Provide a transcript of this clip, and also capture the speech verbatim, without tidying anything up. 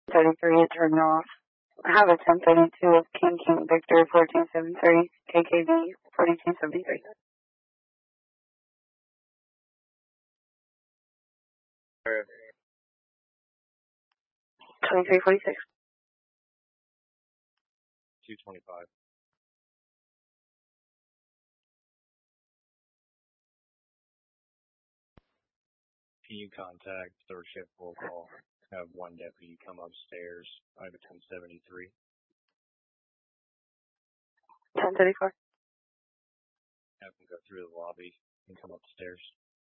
thirty-three at Terminal. I have a ten thirty-two of King King Victor fourteen seventy-three, K K V forty-two seventy-three. twenty-three forty-six. two twenty-five. Can you contact third shift roll call? Have one deputy come upstairs. I have a ten seventy-three. ten thirty-four. Have him go through the lobby and come upstairs.